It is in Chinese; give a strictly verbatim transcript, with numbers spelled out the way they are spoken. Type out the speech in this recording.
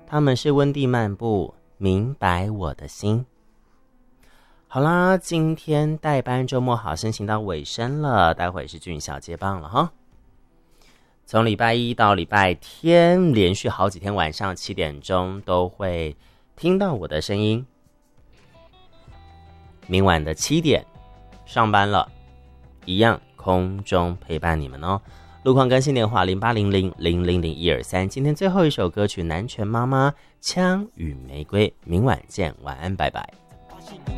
他们是温蒂漫步，明白我的心。好啦，今天代班周末好心情到尾声了，待会是俊小接棒了哈。从礼拜一到礼拜天，连续好几天晚上七点钟都会听到我的声音。明晚的七点上班了，一样空中陪伴你们哦。路况更新电话零八零零零零零一二三。今天最后一首歌曲《南拳妈妈枪与玫瑰》，明晚见，晚安，拜拜。